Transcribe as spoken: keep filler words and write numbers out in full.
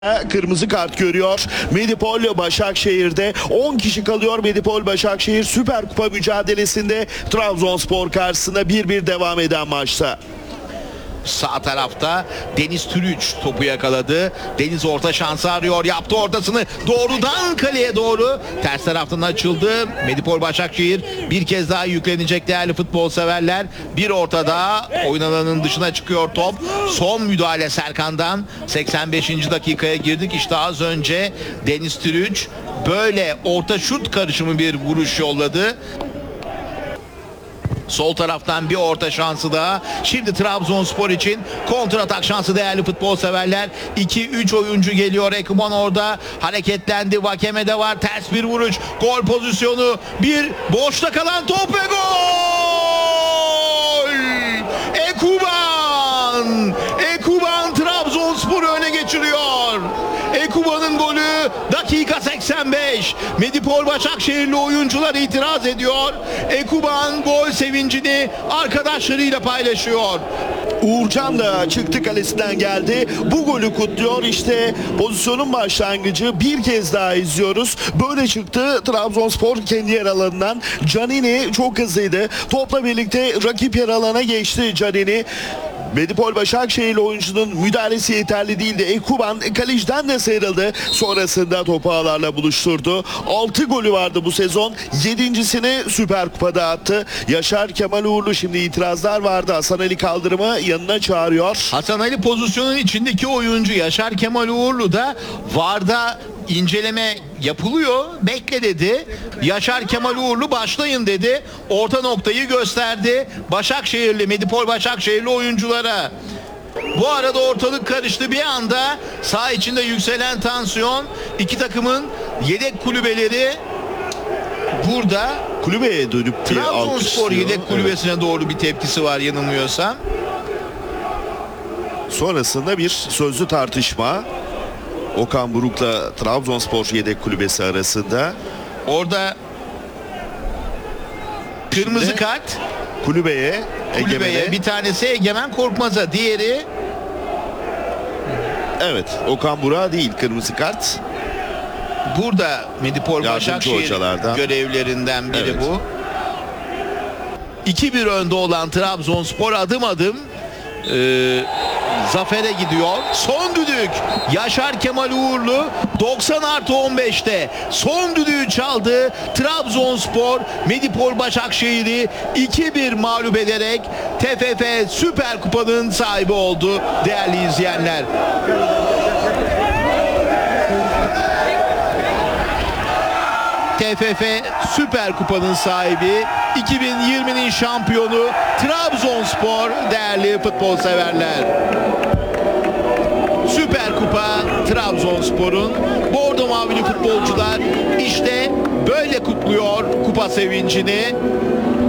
Kırmızı kart görüyor. Medipol Başakşehir'de on kişi kalıyor. Medipol Başakşehir Süper Kupa mücadelesinde Trabzonspor karşısında bir bir devam eden maçta. Sağ tarafta Deniz Türüç topu yakaladı. Deniz orta şansı arıyor. Yaptı ortasını doğrudan kaleye doğru. Ters taraftan açıldı. Medipol Başakşehir bir kez daha yüklenecek değerli futbol severler. Bir ortada oyun alanının dışına çıkıyor top. Son müdahale Serkan'dan. seksen beşinci dakikaya girdik. İşte az önce Deniz Türüç böyle orta şut karışımı bir vuruş yolladı. Sol taraftan bir orta şansı daha. Şimdi Trabzonspor için kontratak şansı değerli futbol severler. iki üç oyuncu geliyor. Ekuban orada hareketlendi. Vakeme de var. Ters bir vuruş. Gol pozisyonu. Bir boşta kalan top ve gol! Ekuban! Ekuban Trabzonspor'u öne geçiriyor. Ekuban'ın golü dakika seksen beş. Medipol Başakşehirli oyuncular itiraz ediyor. Ekuban gol sevincini arkadaşlarıyla paylaşıyor. Uğurcan da çıktı kalesinden geldi. Bu golü kutluyor. İşte pozisyonun başlangıcı bir kez daha izliyoruz. Böyle çıktı Trabzonspor kendi yer alanından. Canini çok hızlıydı. Topla birlikte rakip yer alana geçti Canini. Medipol Başakşehirli oyuncunun müdahalesi yeterli değildi. Ekuban kaleciden de sıyrıldı. Sonrasında topu ağlarla buluşturdu. altı golü vardı bu sezon. yedincisini Süper Kupa'da attı. Yaşar Kemal Uğurlu, şimdi itirazlar vardı. Hasan Ali Kaldırım'ı yanına çağırıyor. Hasan Ali pozisyonun içindeki oyuncu Yaşar Kemal Uğurlu da VAR'da inceleme yapılıyor. Bekle dedi. Yaşar Kemal Uğurlu başlayın dedi. Orta noktayı gösterdi. Başakşehirli, Medipol Başakşehirli oyunculara. Bu arada ortalık karıştı. Bir anda saha içinde yükselen tansiyon. İki takımın yedek kulübeleri burada. Kulübeye dönüp bir Trabzonspor alkışlıyor. yedek kulübesine evet. doğru bir tepkisi var yanılmıyorsam. Sonrasında bir sözlü tartışma. Okan Buruk'la Trabzonspor yedek kulübesi arasında. Orada kırmızı Şimdi kart kulübeye, kulübeye Egemen'e. bir tanesi Egemen Korkmaz'a, diğeri Evet, Okan Burak'a değil kırmızı kart. burada Medipol Yardımcı Başakşehir hocalardan. görevlerinden biri Evet. bu. iki bir önde olan Trabzonspor adım adım e, zafere gidiyor. Son düdük Yaşar Kemal Uğurlu doksan artı on beşte son düdüğü çaldı. Trabzonspor Medipol Başakşehir'i iki bir mağlup ederek T F F Süper Kupa'nın sahibi oldu değerli izleyenler. T F F Süper Kupa'nın sahibi, iki bin yirminin şampiyonu Trabzonspor değerli futbol severler. Süper Kupa Trabzonspor'un. Bordo mavili futbolcular işte böyle kutluyor kupa sevincini.